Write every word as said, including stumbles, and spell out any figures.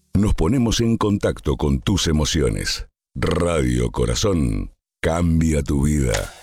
nos ponemos en contacto con tus emociones. Radio Corazón cambia tu vida.